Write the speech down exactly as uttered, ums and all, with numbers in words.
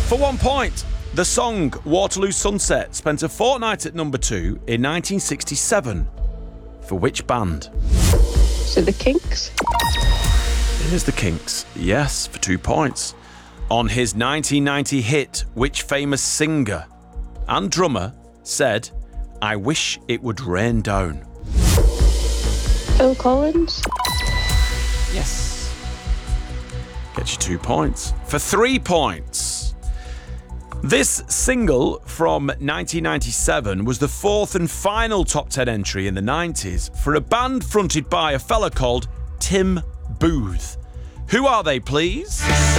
For one point, the song Waterloo Sunset spent a fortnight at number two in nineteen sixty-seven. For which band? So the Kinks? It is the Kinks. Yes, for two points. On his nineteen ninety hit, which famous singer and drummer said, "I wish it would rain down"? Phil Collins? Yes. Get you two points. For three points. This single from nineteen ninety-seven was the fourth and final top ten entry in the nineties for a band fronted by a fella called Tim Booth. Who are they, please?